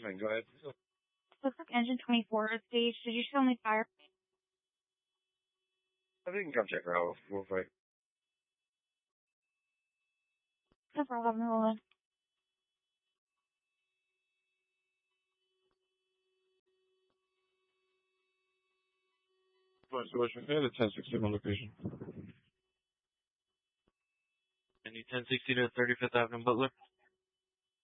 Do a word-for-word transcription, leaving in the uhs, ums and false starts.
fine. Go ahead. Looks like engine twenty-four is staged. Did you show only fire? I think you can come check her out. We'll fight. No problem. Roll in. What's the question? Yeah, the ten sixty-one location. Any ten sixty to thirty-fifth Avenue Butler?